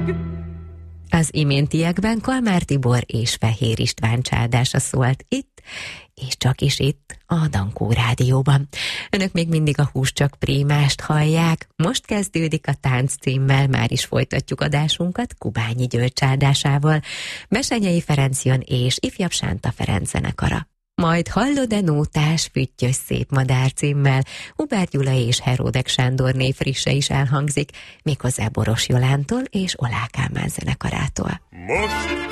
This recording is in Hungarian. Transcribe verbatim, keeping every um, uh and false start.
Az iméntiekben Kalmár Tibor és Fehér István csádása szólt itt, és csak is itt, a Dankó Rádióban. Önök még mindig a Hús csak Prímást hallják. Most kezdődik a Tánc címmel, már is folytatjuk adásunkat Kubányi György csádásával, Besenyei Ferenc jön és ifjabb Sánta Ferenc zenekara. Majd Hallod-e nótás, füttyös szép madár címmel Hubert Gyula és Heródek Sándor név frisse is elhangzik, méghozzá Boros Jolántól és Olá Kálmán zenekarától. Most